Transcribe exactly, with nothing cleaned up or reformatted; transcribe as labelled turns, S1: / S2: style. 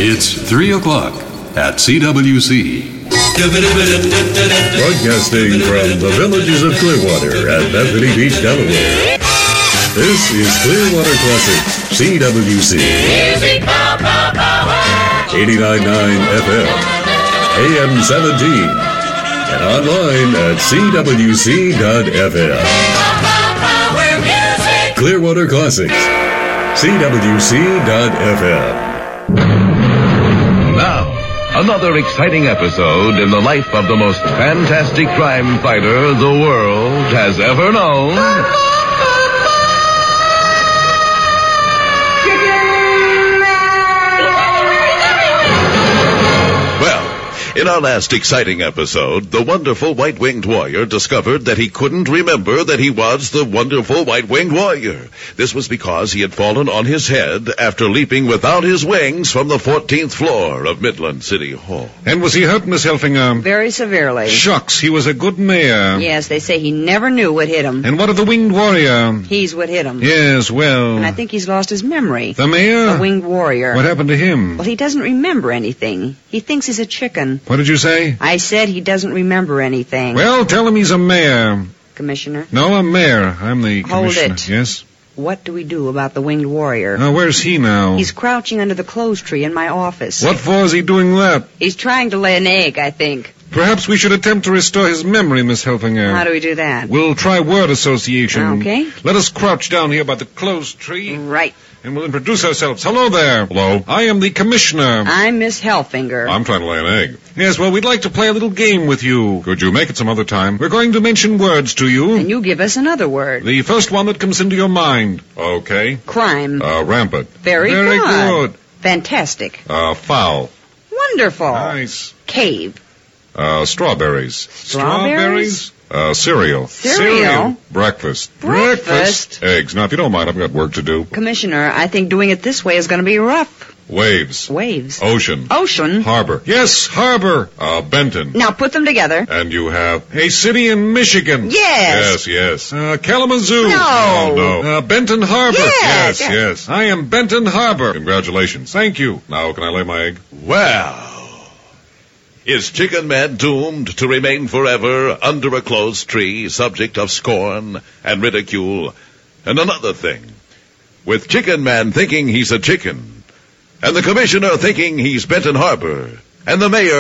S1: It's three o'clock at C W C.
S2: Broadcasting from the villages of Clearwater at Bethany Beach, Delaware. This is Clearwater Classics, C W C. eighty-nine point nine F M, A M seventeen, and online at C W C dot F M. Clearwater Classics, C W C dot F M.
S3: Now, another exciting episode in the life of the most fantastic crime fighter the world has ever known. In our last exciting episode, the wonderful white-winged warrior discovered that he couldn't remember that he was the wonderful white-winged warrior. This was because he had fallen on his head after leaping without his wings from the fourteenth floor of Midland City Hall.
S4: And was he hurt, Miss Helfinger?
S5: Very severely.
S4: Shucks, he was a good mayor.
S5: Yes, they say he never knew what hit him.
S4: And what of the winged warrior?
S5: He's what hit him.
S4: Yes, well...
S5: And I think he's lost his memory.
S4: The mayor?
S5: The winged warrior.
S4: What happened to him?
S5: Well, he doesn't remember anything. He thinks he's a chicken.
S4: What did you say?
S5: I said he doesn't remember anything.
S4: Well, tell him he's a mayor.
S5: Commissioner?
S4: No, a mayor. I'm the
S5: Hold
S4: commissioner.
S5: it.
S4: Yes?
S5: What do we do about the winged warrior?
S4: Now, where's he now?
S5: He's crouching under the clothes tree in my office.
S4: What for is he doing that?
S5: He's trying to lay an egg, I think.
S4: Perhaps we should attempt to restore his memory, Miss Helfinger.
S5: How do we do that?
S4: We'll try word association.
S5: Okay.
S4: Let us crouch down here by the clothes tree.
S5: Right.
S4: And we'll introduce ourselves. Hello there.
S2: Hello.
S4: I am the commissioner.
S5: I'm Miss Helfinger.
S2: I'm trying to lay an egg.
S4: Yes, well, we'd like to play a little game with you.
S2: Could you make it some other time?
S4: We're going to mention words to you.
S5: And you give us another word.
S4: The first one that comes into your mind.
S2: Okay.
S5: Crime.
S2: Uh, rampant.
S5: Very,
S4: Very
S5: good.
S4: good.
S5: Fantastic.
S2: Uh, foul.
S5: Wonderful.
S4: Nice.
S5: Cave.
S2: Uh, strawberries.
S5: Strawberries?
S2: Uh, cereal.
S5: Cereal?
S2: Breakfast.
S5: Breakfast?
S2: Eggs. Now, if you don't mind, I've got work to do.
S5: Commissioner, I think doing it this way is going to be rough.
S2: Waves.
S5: Waves.
S2: Ocean.
S5: Ocean.
S2: Harbor.
S4: Yes, harbor.
S2: Uh, Benton.
S5: Now put them together.
S2: And you have...
S4: A city in Michigan.
S5: Yes.
S2: Yes, yes.
S4: Uh, Kalamazoo.
S5: No.
S2: Oh, no.
S4: Uh, Benton Harbor.
S5: Yes.
S2: Yes, yes.
S4: I am Benton Harbor.
S2: Congratulations.
S4: Thank you.
S2: Now, can I lay my egg?
S3: Well, is Chicken Man doomed to remain forever under a closed tree, subject of scorn and ridicule? And another thing, with Chicken Man thinking he's a chicken, and the commissioner thinking he's Benton Harbor, and the mayor